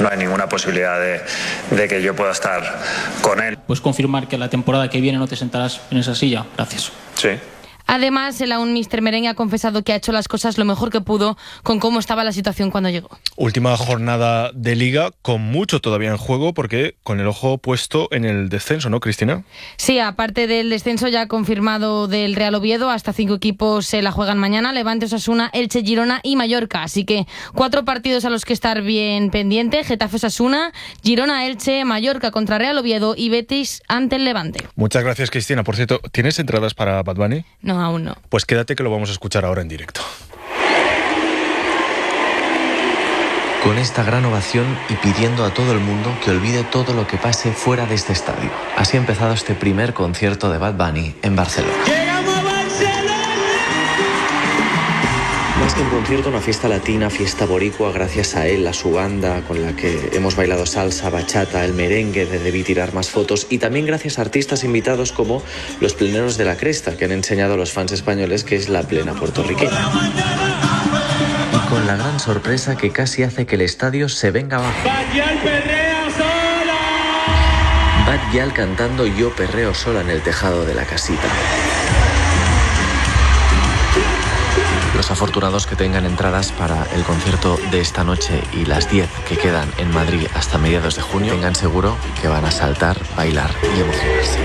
no hay ninguna posibilidad de que yo pueda estar con él. ¿Puedes confirmar que la temporada que viene no te sentarás en esa silla? Gracias. Sí. Además, el aún Mr. Merengue ha confesado que ha hecho las cosas lo mejor que pudo con cómo estaba la situación cuando llegó. Última jornada de Liga con mucho todavía en juego porque con el ojo puesto en el descenso, ¿no, Cristina? Sí, aparte del descenso ya confirmado del Real Oviedo, hasta 5 equipos se la juegan mañana: Levante, Osasuna, Elche, Girona y Mallorca. Así que 4 partidos a los que estar bien pendiente: Getafe, Osasuna, Girona, Elche, Mallorca contra Real Oviedo y Betis ante el Levante. Muchas gracias, Cristina. Por cierto, ¿tienes entradas para Bad Bunny? No, aún no. Pues quédate que lo vamos a escuchar ahora en directo. Con esta gran ovación y pidiendo a todo el mundo que olvide todo lo que pase fuera de este estadio. Así ha empezado este primer concierto de Bad Bunny en Barcelona. Más que un concierto, una fiesta latina, fiesta boricua, gracias a él, a su banda, con la que hemos bailado salsa, bachata, el merengue de Debí tirar más fotos, y también gracias a artistas invitados como los pleneros de La Cresta, que han enseñado a los fans españoles qué es la plena puertorriqueña. Y con la gran sorpresa que casi hace que el estadio se venga abajo. Bad Gyal cantando Yo perreo sola en el tejado de la casita. Los afortunados que tengan entradas para el concierto de esta noche y las 10 que quedan en Madrid hasta mediados de junio, tengan seguro que van a saltar, bailar y emocionarse.